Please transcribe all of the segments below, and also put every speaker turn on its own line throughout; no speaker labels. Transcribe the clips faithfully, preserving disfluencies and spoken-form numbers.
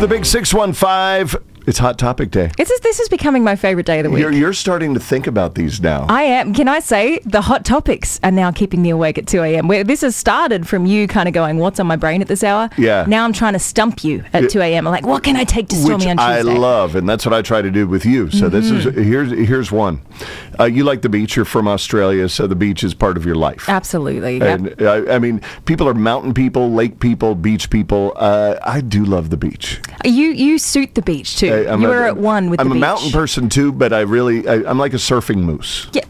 the big six one five. It's Hot Topic Day.
This is, this is becoming my favorite day of the week.
You're, you're starting to think about these now.
I am. Can I say the hot topics are now keeping me awake at two a.m. Where this has started from you kind of going, what's on my brain at this hour?
Yeah.
Now I'm trying to stump you at two a.m. I'm like, what can I take to Stormy
Which
on Tuesday?
I love, and that's what I try to do with you. So
Mm-hmm.
this is here's here's one. Uh, you like the beach. You're from Australia, so the beach is part of your life.
Absolutely. Yep.
And I, I mean, people are mountain people, lake people, beach people. Uh, I do love the beach.
You you suit the beach too.
I, I'm
you
a,
are at one with
I'm
the
a
beach.
mountain person too, but I really I, I'm like a surfing moose.
Yeah.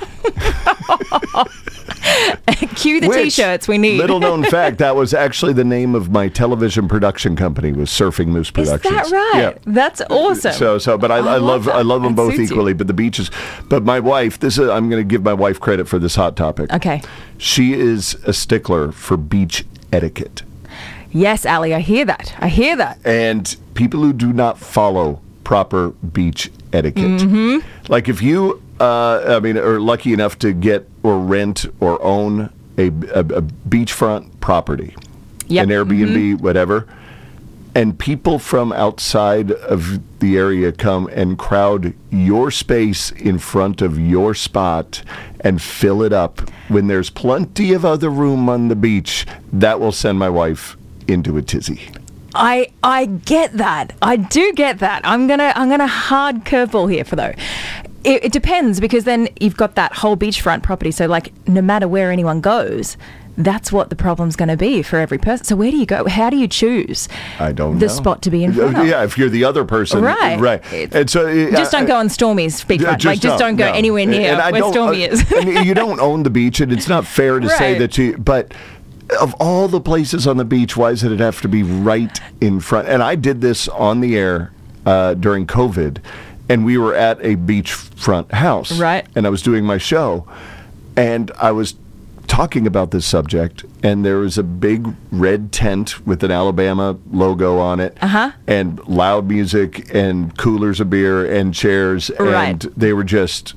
Cue the
Which,
t-shirts we need.
Little known fact, that was actually the name of my television production company, was Surfing Moose Productions.
Is that right?
Yeah.
That's awesome.
So, so, but I, I,
I
love,
love
I love them
that.
both
Suits you.
equally. But the beaches, but my wife, this is, I'm going to give my wife credit for this hot topic.
Okay.
She is a stickler for beach etiquette,
Yes, Ali, I hear that. I hear that.
and people who do not follow proper beach etiquette,
Mm-hmm.
like if you, uh, I mean, are lucky enough to get or rent or own a, a, a beachfront property,
Yep.
an Airbnb, whatever. And people from outside of the area come and crowd your space in front of your spot and fill it up when there's plenty of other room on the beach. That will send my wife into a tizzy.
I I get that. I do get that. I'm gonna I'm gonna hard curveball here for though. It, it depends, because then you've got that whole beachfront property. So like, no matter where anyone goes, that's what the problem's going to be for every person. So where do you go? How do you choose
I don't
the
know.
spot to be in front of?
Yeah, if you're the other person.
Right.
Right.
It's-
And so, uh,
Just don't go on Stormy's beachfront. Like, just don't, go
no.
anywhere near
And I
where
don't-
Stormy
uh,
is.
and you don't own the beach, and it's not fair to say
Right.
that you, but of all the places on the beach, why does it have to be right in front? And I did this on the air uh, during COVID, and we were at a beachfront house.
Right.
And I was doing my show, and I was talking about this subject, and there was a big red tent with an Alabama logo on it,
Uh-huh.
and loud music and coolers of beer and chairs,
Right.
and they were just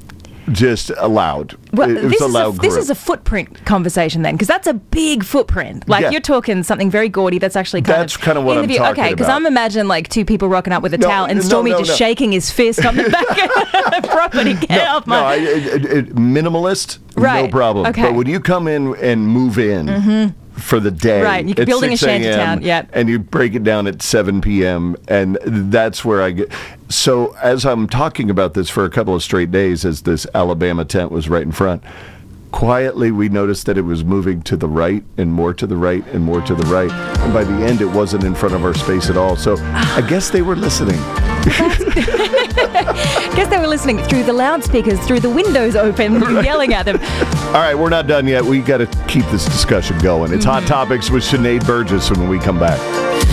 just loud.
Well,
it was
this,
a
is
loud
a, this
group.
is a footprint conversation then, because that's a big footprint. Like,
Yeah.
you're talking something very gaudy that's actually kind
That's
of...
kind of what
in the
I'm
view.
talking
Okay, because
about.
I'm imagining like two people rocking up with a
No,
towel and
no,
Stormy
no,
just
no.
shaking his fist on the back of the property. Get
no,
off my...
no, I, it, it, minimalist, no
Right.
problem.
Okay.
But when you come in and move in for the day,
Right, you're
at
building a
six a.m.,
shantytown, yep.
and you break it down at seven p.m., and that's where I get. So as I'm talking about this for a couple of straight days, as this Alabama tent was right in front, quietly we noticed that it was moving to the right and more to the right and more to the right, and by the end it wasn't in front of our space at all. So I guess they were listening.
Guess they were listening through the loudspeakers, through the windows open, you yelling at them.
All right, we're not done yet. We got to keep this discussion going. It's Hot Topics with Sinead Burgess when we come back.